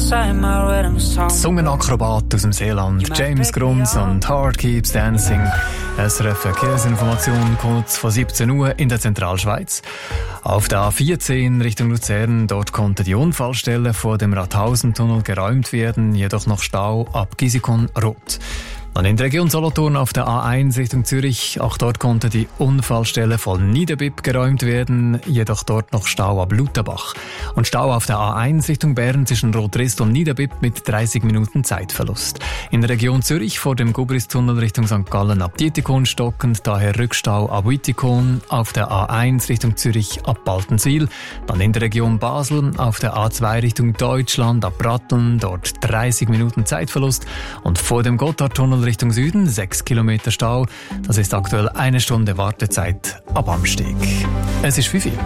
Zungenakrobat aus dem Seeland, James Grunz und Heart Keeps Dancing. SRF Verkehrsinformation kurz vor 17 Uhr in der Zentralschweiz. Auf der A14 Richtung Luzern, dort konnte die Unfallstelle vor dem Rathausentunnel geräumt werden, jedoch noch Stau ab Gisikon-Rot. Dann in der Region Solothurn auf der A1 Richtung Zürich, auch dort konnte die Unfallstelle von Niederbipp geräumt werden, jedoch dort noch Stau ab Lutherbach. Und Stau auf der A1 Richtung Bern zwischen Rotrist und Niederbipp mit 30 Minuten Zeitverlust. In der Region Zürich vor dem Gubristunnel Richtung St. Gallen ab Dietikon stockend, daher Rückstau ab Wittikon, auf der A1 Richtung Zürich ab Baltenswil. Dann in der Region Basel auf der A2 Richtung Deutschland ab Bratteln, dort 30 Minuten Zeitverlust. Und vor dem Gotthardtunnel Richtung Süden 6 Kilometer Stau. Das ist aktuell 1 Stunde Wartezeit ab Amsteg. Es ist 5 Uhr.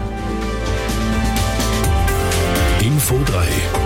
Info 3.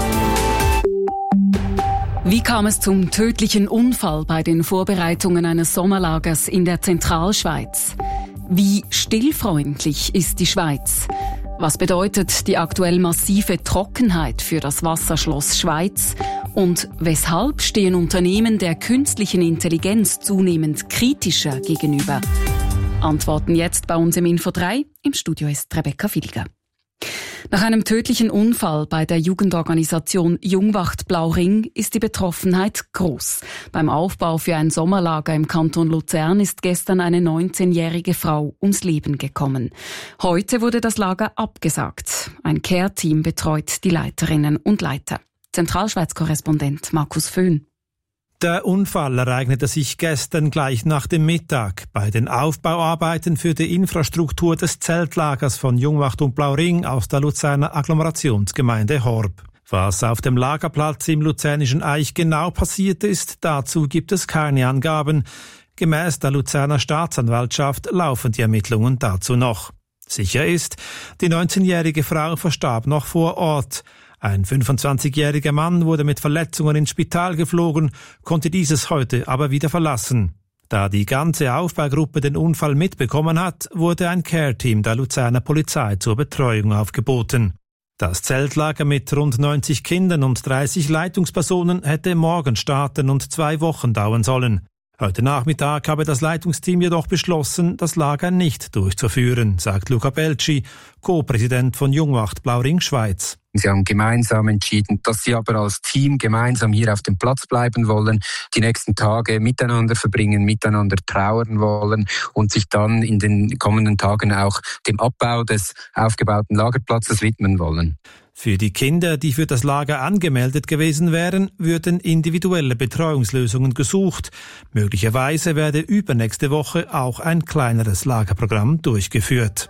Wie kam es zum tödlichen Unfall bei den Vorbereitungen eines Sommerlagers in der Zentralschweiz? Wie stillfreundlich ist die Schweiz? Was bedeutet die aktuell massive Trockenheit für das Wasserschloss Schweiz? Und weshalb stehen Unternehmen der künstlichen Intelligenz zunehmend kritischer gegenüber? Antworten jetzt bei uns im Info 3. Im Studio ist Rebecca Filger. Nach einem tödlichen Unfall bei der Jugendorganisation Jungwacht Blauring ist die Betroffenheit groß. Beim Aufbau für ein Sommerlager im Kanton Luzern ist gestern eine 19-jährige Frau ums Leben gekommen. Heute wurde das Lager abgesagt. Ein Care-Team betreut die Leiterinnen und Leiter. Zentralschweiz-Korrespondent Markus Föhn. Der Unfall ereignete sich gestern gleich nach dem Mittag bei den Aufbauarbeiten für die Infrastruktur des Zeltlagers von Jungwacht und Blauring aus der Luzerner Agglomerationsgemeinde Horb. Was auf dem Lagerplatz im luzernischen Eich genau passiert ist, dazu gibt es keine Angaben. Gemäß der Luzerner Staatsanwaltschaft laufen die Ermittlungen dazu noch. Sicher ist, die 19-jährige Frau verstarb noch vor Ort. Ein 25-jähriger Mann wurde mit Verletzungen ins Spital geflogen, konnte dieses heute aber wieder verlassen. Da die ganze Aufbaugruppe den Unfall mitbekommen hat, wurde ein Care-Team der Luzerner Polizei zur Betreuung aufgeboten. Das Zeltlager mit rund 90 Kindern und 30 Leitungspersonen hätte morgen starten und 2 Wochen dauern sollen. Heute Nachmittag habe das Leitungsteam jedoch beschlossen, das Lager nicht durchzuführen, sagt Luca Belci, Co-Präsident von Jungwacht Blauring Schweiz. Sie haben gemeinsam entschieden, dass sie aber als Team gemeinsam hier auf dem Platz bleiben wollen, die nächsten Tage miteinander verbringen, miteinander trauern wollen und sich dann in den kommenden Tagen auch dem Abbau des aufgebauten Lagerplatzes widmen wollen. Für die Kinder, die für das Lager angemeldet gewesen wären, würden individuelle Betreuungslösungen gesucht. Möglicherweise werde übernächste Woche auch ein kleineres Lagerprogramm durchgeführt.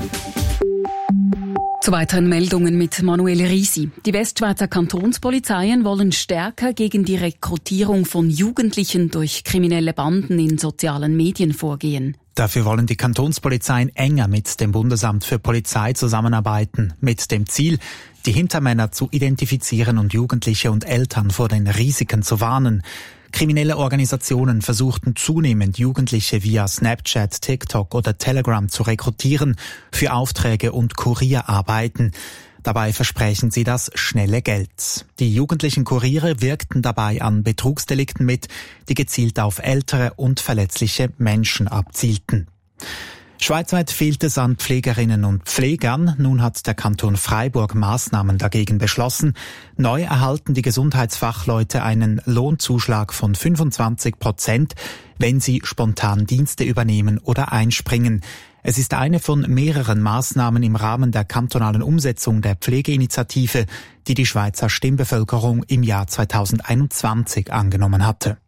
Zu weiteren Meldungen mit Manuele Risi. Die Westschweizer Kantonspolizeien wollen stärker gegen die Rekrutierung von Jugendlichen durch kriminelle Banden in sozialen Medien vorgehen. Dafür wollen die Kantonspolizeien enger mit dem Bundesamt für Polizei zusammenarbeiten, mit dem Ziel, die Hintermänner zu identifizieren und Jugendliche und Eltern vor den Risiken zu warnen. Kriminelle Organisationen versuchten zunehmend Jugendliche via Snapchat, TikTok oder Telegram zu rekrutieren für Aufträge und Kurierarbeiten. Dabei versprechen sie das schnelle Geld. Die jugendlichen Kuriere wirkten dabei an Betrugsdelikten mit, die gezielt auf ältere und verletzliche Menschen abzielten. Schweizweit fehlt es an Pflegerinnen und Pflegern. Nun hat der Kanton Freiburg Maßnahmen dagegen beschlossen. Neu erhalten die Gesundheitsfachleute einen Lohnzuschlag von 25%, wenn sie spontan Dienste übernehmen oder einspringen. Es ist eine von mehreren Maßnahmen im Rahmen der kantonalen Umsetzung der Pflegeinitiative, die die Schweizer Stimmbevölkerung im Jahr 2021 angenommen hatte.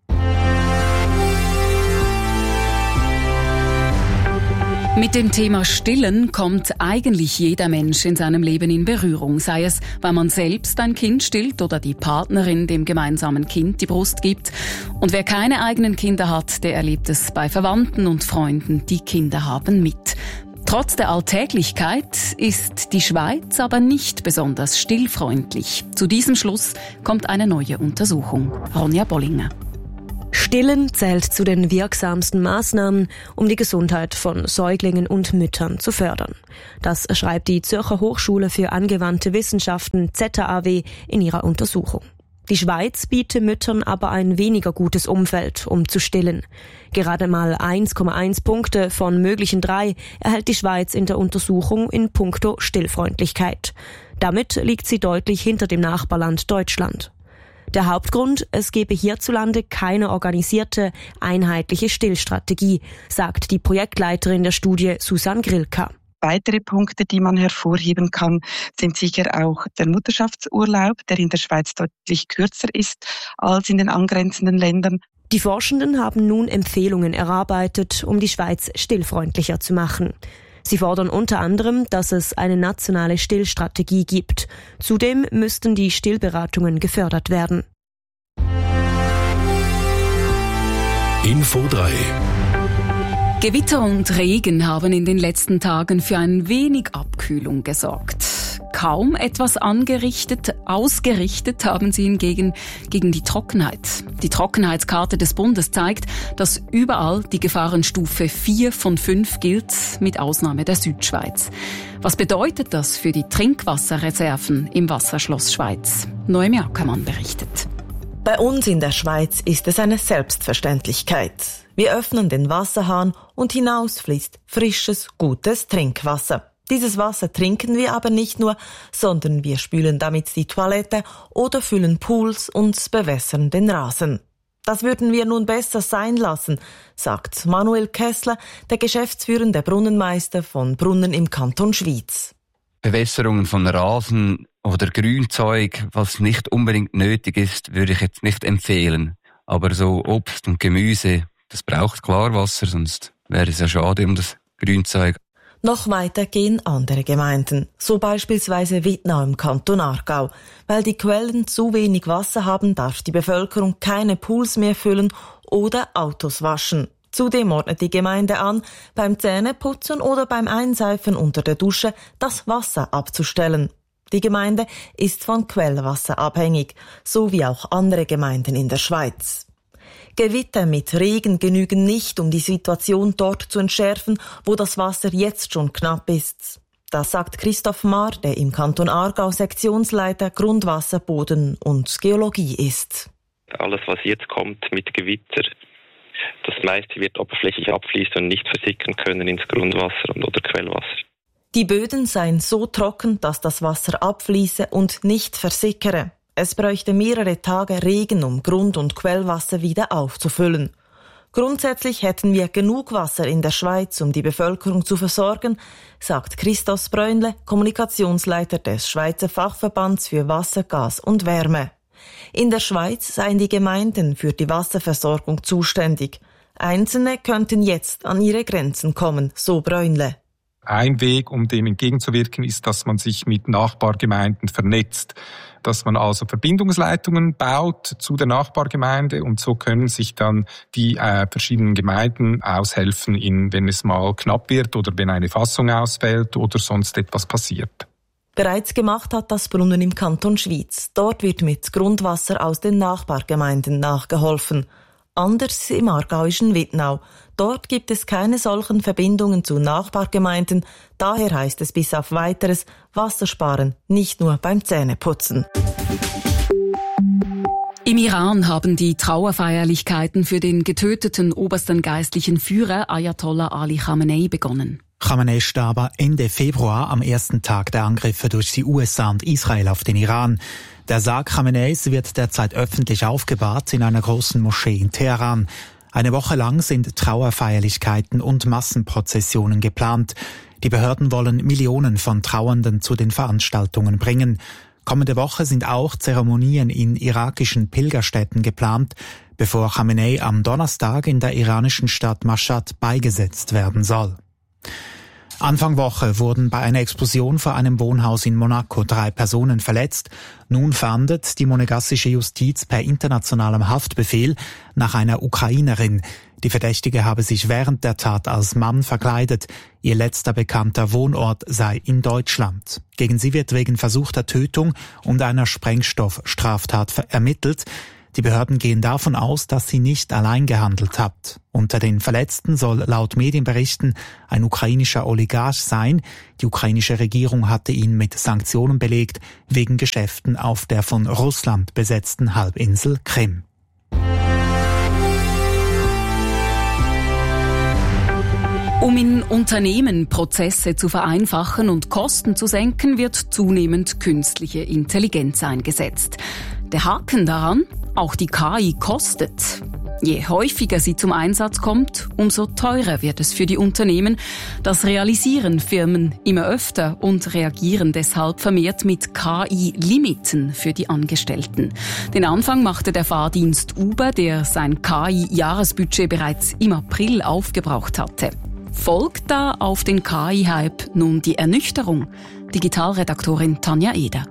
Mit dem Thema Stillen kommt eigentlich jeder Mensch in seinem Leben in Berührung, sei es, weil man selbst ein Kind stillt oder die Partnerin dem gemeinsamen Kind die Brust gibt. Und wer keine eigenen Kinder hat, der erlebt es bei Verwandten und Freunden, die Kinder haben, mit. Trotz der Alltäglichkeit ist die Schweiz aber nicht besonders stillfreundlich. Zu diesem Schluss kommt eine neue Untersuchung. Ronja Bollinger. Stillen zählt zu den wirksamsten Maßnahmen, um die Gesundheit von Säuglingen und Müttern zu fördern. Das schreibt die Zürcher Hochschule für angewandte Wissenschaften ZHAW in ihrer Untersuchung. Die Schweiz bietet Müttern aber ein weniger gutes Umfeld, um zu stillen. Gerade mal 1,1 Punkte von möglichen 3 erhält die Schweiz in der Untersuchung in puncto Stillfreundlichkeit. Damit liegt sie deutlich hinter dem Nachbarland Deutschland. Der Hauptgrund, es gebe hierzulande keine organisierte, einheitliche Stillstrategie, sagt die Projektleiterin der Studie Susanne Grilka. Weitere Punkte, die man hervorheben kann, sind sicher auch der Mutterschaftsurlaub, der in der Schweiz deutlich kürzer ist als in den angrenzenden Ländern. Die Forschenden haben nun Empfehlungen erarbeitet, um die Schweiz stillfreundlicher zu machen. Sie fordern unter anderem, dass es eine nationale Stillstrategie gibt. Zudem müssten die Stillberatungen gefördert werden. Info 3. Gewitter und Regen haben in den letzten Tagen für ein wenig Abkühlung gesorgt. Kaum etwas ausgerichtet haben sie hingegen gegen die Trockenheit. Die Trockenheitskarte des Bundes zeigt, dass überall die Gefahrenstufe 4 von 5 gilt, mit Ausnahme der Südschweiz. Was bedeutet das für die Trinkwasserreserven im Wasserschloss Schweiz? Noemi Ackermann berichtet. Bei uns in der Schweiz ist es eine Selbstverständlichkeit. Wir öffnen den Wasserhahn und hinaus fließt frisches, gutes Trinkwasser. Dieses Wasser trinken wir aber nicht nur, sondern wir spülen damit die Toilette oder füllen Pools und bewässern den Rasen. Das würden wir nun besser sein lassen, sagt Manuel Kessler, der geschäftsführende Brunnenmeister von Brunnen im Kanton Schwyz. Bewässerungen von Rasen oder Grünzeug, was nicht unbedingt nötig ist, würde ich jetzt nicht empfehlen. Aber so Obst und Gemüse, das braucht Klarwasser, sonst wäre es ja schade um das Grünzeug. Noch weiter gehen andere Gemeinden, so beispielsweise Wittnau im Kanton Aargau. Weil die Quellen zu wenig Wasser haben, darf die Bevölkerung keine Pools mehr füllen oder Autos waschen. Zudem ordnet die Gemeinde an, beim Zähneputzen oder beim Einseifen unter der Dusche das Wasser abzustellen. Die Gemeinde ist von Quellwasser abhängig, so wie auch andere Gemeinden in der Schweiz. Gewitter mit Regen genügen nicht, um die Situation dort zu entschärfen, wo das Wasser jetzt schon knapp ist. Das sagt Christoph Mahr, der im Kanton Aargau Sektionsleiter Grundwasser, Boden und Geologie ist. Alles, was jetzt kommt mit Gewitter, das meiste wird oberflächlich abfließen und nicht versickern können ins Grundwasser oder Quellwasser. Die Böden seien so trocken, dass das Wasser abfließe und nicht versickere. Es bräuchte mehrere Tage Regen, um Grund- und Quellwasser wieder aufzufüllen. Grundsätzlich hätten wir genug Wasser in der Schweiz, um die Bevölkerung zu versorgen, sagt Christos Bräunle, Kommunikationsleiter des Schweizer Fachverbands für Wasser, Gas und Wärme. In der Schweiz seien die Gemeinden für die Wasserversorgung zuständig. Einzelne könnten jetzt an ihre Grenzen kommen, so Bräunle. Ein Weg, um dem entgegenzuwirken, ist, dass man sich mit Nachbargemeinden vernetzt, dass man also Verbindungsleitungen baut zu der Nachbargemeinde und so können sich dann die verschiedenen Gemeinden aushelfen, wenn es mal knapp wird oder wenn eine Fassung ausfällt oder sonst etwas passiert. Bereits gemacht hat das Brunnen im Kanton Schwyz. Dort wird mit Grundwasser aus den Nachbargemeinden nachgeholfen. Anders im aargauischen Wittnau. Dort gibt es keine solchen Verbindungen zu Nachbargemeinden. Daher heißt es bis auf Weiteres Wasser sparen, nicht nur beim Zähneputzen. Im Iran haben die Trauerfeierlichkeiten für den getöteten obersten geistlichen Führer Ayatollah Ali Khamenei begonnen. Khamenei starb Ende Februar am ersten Tag der Angriffe durch die USA und Israel auf den Iran. Der Sarg Khameneis wird derzeit öffentlich aufgebahrt in einer großen Moschee in Teheran. Eine Woche lang sind Trauerfeierlichkeiten und Massenprozessionen geplant. Die Behörden wollen Millionen von Trauernden zu den Veranstaltungen bringen. Kommende Woche sind auch Zeremonien in irakischen Pilgerstätten geplant, bevor Khamenei am Donnerstag in der iranischen Stadt Mashhad beigesetzt werden soll. Anfang Woche wurden bei einer Explosion vor einem Wohnhaus in Monaco 3 Personen verletzt. Nun fahndet die monegassische Justiz per internationalem Haftbefehl nach einer Ukrainerin. Die Verdächtige habe sich während der Tat als Mann verkleidet. Ihr letzter bekannter Wohnort sei in Deutschland. Gegen sie wird wegen versuchter Tötung und einer Sprengstoffstraftat ermittelt. Die Behörden gehen davon aus, dass sie nicht allein gehandelt hat. Unter den Verletzten soll laut Medienberichten ein ukrainischer Oligarch sein. Die ukrainische Regierung hatte ihn mit Sanktionen belegt wegen Geschäften auf der von Russland besetzten Halbinsel Krim. Um in Unternehmen Prozesse zu vereinfachen und Kosten zu senken, wird zunehmend künstliche Intelligenz eingesetzt. Der Haken daran? Auch die KI kostet. Je häufiger sie zum Einsatz kommt, umso teurer wird es für die Unternehmen. Das realisieren Firmen immer öfter und reagieren deshalb vermehrt mit KI-Limiten für die Angestellten. Den Anfang machte der Fahrdienst Uber, der sein KI-Jahresbudget bereits im April aufgebraucht hatte. Folgt da auf den KI-Hype nun die Ernüchterung? Digitalredaktorin Tanja Eder.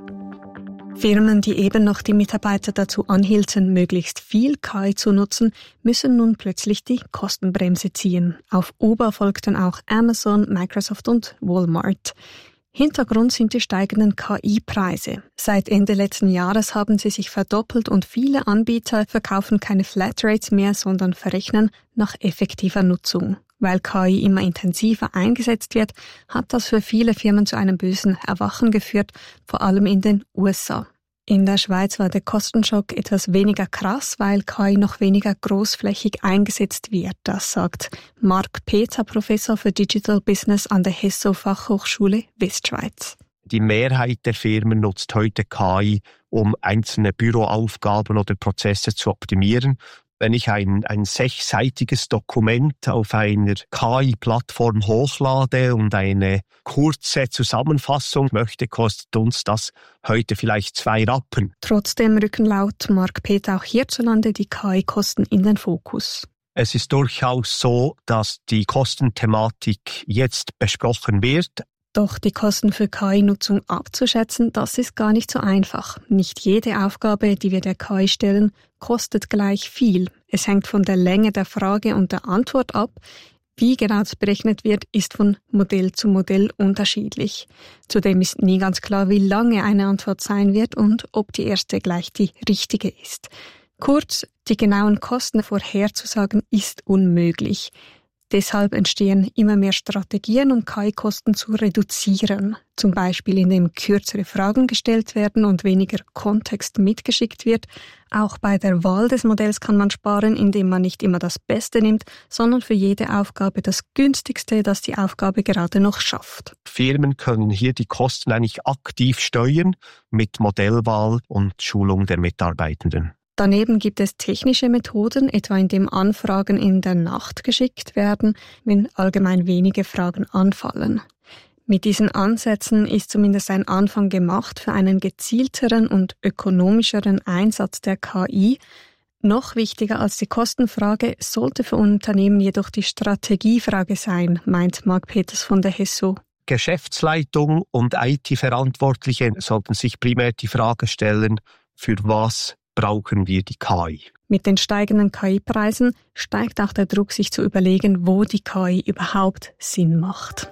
Firmen, die eben noch die Mitarbeiter dazu anhielten, möglichst viel KI zu nutzen, müssen nun plötzlich die Kostenbremse ziehen. Auf Uber folgten auch Amazon, Microsoft und Walmart. Hintergrund sind die steigenden KI-Preise. Seit Ende letzten Jahres haben sie sich verdoppelt und viele Anbieter verkaufen keine Flatrates mehr, sondern verrechnen nach effektiver Nutzung. Weil KI immer intensiver eingesetzt wird, hat das für viele Firmen zu einem bösen Erwachen geführt, vor allem in den USA. In der Schweiz war der Kostenschock etwas weniger krass, weil KI noch weniger großflächig eingesetzt wird. Das sagt Marc Peter, Professor für Digital Business an der Hesso-Fachhochschule Westschweiz. Die Mehrheit der Firmen nutzt heute KI, um einzelne Büroaufgaben oder Prozesse zu optimieren. Wenn ich ein 6-seitiges Dokument auf einer KI-Plattform hochlade und eine kurze Zusammenfassung möchte, kostet uns das heute vielleicht 2 Rappen. Trotzdem rücken laut Marc Peter auch hierzulande die KI-Kosten in den Fokus. Es ist durchaus so, dass die Kostenthematik jetzt besprochen wird. Doch die Kosten für KI-Nutzung abzuschätzen, das ist gar nicht so einfach. Nicht jede Aufgabe, die wir der KI stellen, kostet gleich viel. Es hängt von der Länge der Frage und der Antwort ab. Wie genau das berechnet wird, ist von Modell zu Modell unterschiedlich. Zudem ist nie ganz klar, wie lange eine Antwort sein wird und ob die erste gleich die richtige ist. Kurz, die genauen Kosten vorherzusagen ist unmöglich. Deshalb entstehen immer mehr Strategien, um KI-Kosten zu reduzieren. Zum Beispiel, indem kürzere Fragen gestellt werden und weniger Kontext mitgeschickt wird. Auch bei der Wahl des Modells kann man sparen, indem man nicht immer das Beste nimmt, sondern für jede Aufgabe das günstigste, das die Aufgabe gerade noch schafft. Firmen können hier die Kosten eigentlich aktiv steuern mit Modellwahl und Schulung der Mitarbeitenden. Daneben gibt es technische Methoden, etwa indem Anfragen in der Nacht geschickt werden, wenn allgemein wenige Fragen anfallen. Mit diesen Ansätzen ist zumindest ein Anfang gemacht für einen gezielteren und ökonomischeren Einsatz der KI. Noch wichtiger als die Kostenfrage sollte für Unternehmen jedoch die Strategiefrage sein, meint Marc Peters von der Hesso. Geschäftsleitung und IT-Verantwortliche sollten sich primär die Frage stellen, für was brauchen wir die KI. Mit den steigenden KI-Preisen steigt auch der Druck, sich zu überlegen, wo die KI überhaupt Sinn macht.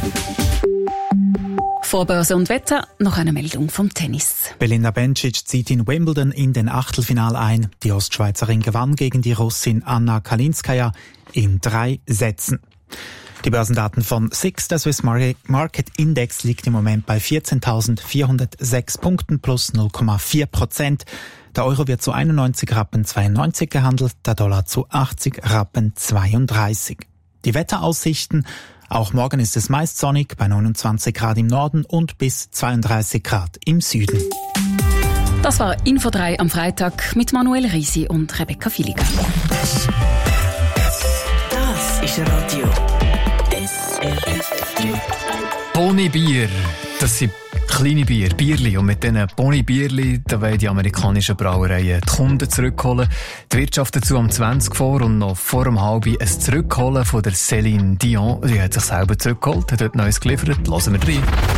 Vor Börse und Wetter noch eine Meldung vom Tennis. Belinda Bencic zieht in Wimbledon in den Achtelfinal ein. Die Ostschweizerin gewann gegen die Russin Anna Kalinskaya in 3 Sätzen. Die Börsendaten von SIX, der Swiss Market Index, liegt im Moment bei 14.406 Punkten plus 0,4%. Der Euro wird zu 91 Rappen 92 gehandelt, der Dollar zu 80 Rappen 32. Die Wetteraussichten: Auch morgen ist es meist sonnig bei 29 Grad im Norden und bis 32 Grad im Süden. Das war Info 3 am Freitag mit Manuel Risi und Rebecca Filiger. Das ist Radio SRF. Boni Bier, das sind kleine Bierli. Und mit diesen Boni-Bierli wollen die amerikanischen Brauereien die Kunden zurückholen. Die Wirtschaft dazu am 20 vor und noch vor dem halben ein Zurückholen von der Céline Dion. Sie hat sich selber zurückgeholt, hat dort Neues geliefert. Hören wir rein.